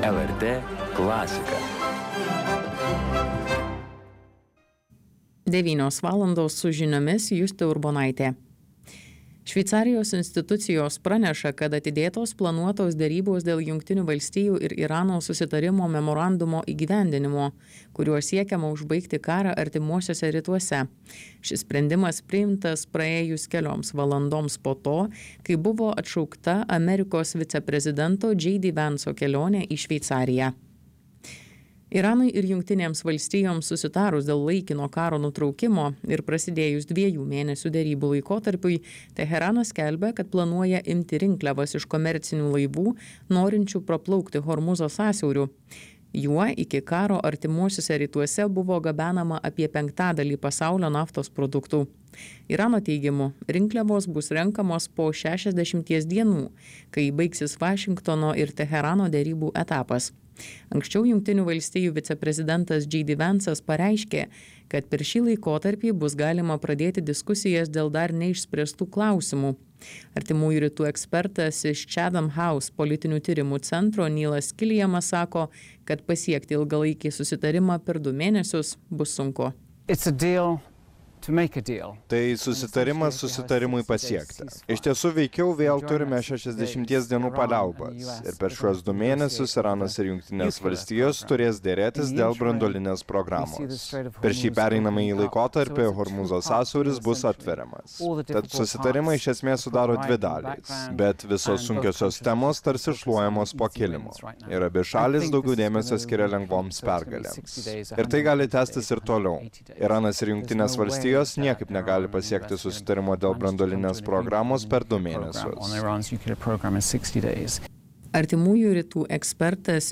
LRT klasika. 9 valandos su žiniomis Justė Urbonaitė. Šveicarijos institucijos praneša, kad atidėtos planuotos derybos dėl Jungtinių valstijų ir Irano susitarimo memorandumo įgyvendinimo, kuriuo siekiama užbaigti karą artimuosiuose rytuose. Šis sprendimas priimtas praėjus kelioms valandoms po to, kai buvo atšaukta Amerikos viceprezidento J.D. Vance'o kelionė į Šveicariją. Iranui ir Jungtinėms valstijoms susitarus dėl laikino karo nutraukimo ir prasidėjus 2 mėnesių derybų laikotarpiui, Teheranas skelbia, kad planuoja imti rinkliavas iš komercinių laivų, norinčių praplaukti Hormuzo sąsiauriu. Juo iki karo artimuosiuose rytuose buvo gabenama apie 1/5 pasaulio naftos produktų. Irano teigimu, rinkliavos bus renkamos po 60 dienų, kai baigsis Vašingtono ir Teherano derybų etapas. Anksčiau Jungtinių valstijų viceprezidentas J.D. Vance'as pareiškė, kad per šį laikotarpį bus galima pradėti diskusijas dėl dar neišspręstų klausimų. Artimųjų rytų ekspertas iš Chatham House politinių tyrimų centro Neilas Killiamas sako, kad pasiekti ilgalaikį susitarimą per 2 mėnesius bus sunku. Tai susitarimas susitarimui pasiekti. Iš tiesų veikiau vėl turime 60 dienų paliaubas ir per šiuos 2 mėnesius Iranas ir Jungtinės valstijos turės dėrėtis dėl branduolinės programos. Per šį pereinamąjį laikotarpį Hormuzo sąsiauris bus atveriamas. Tad susitarimai iš esmės sudaro 2 dalys, bet visos sunkiosios temos tarsi šluojamos po kilimo. Ir abi šalis daugiau dėmesio skiria lengvoms pergalėms. Ir tai gali tęstis ir toliau. Iranas ir Jungtinės valstijos niekaip negali pasiekti susitarimo dėl branduolinės programos per 2 mėnesius. Artimųjų rytų ekspertas